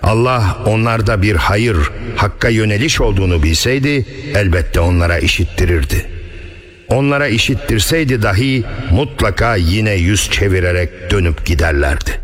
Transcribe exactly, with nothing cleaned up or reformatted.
Allah onlarda bir hayır, hakka yöneliş olduğunu bilseydi elbette onlara işittirirdi. Onlara işittirseydi dahi mutlaka yine yüz çevirerek dönüp giderlerdi.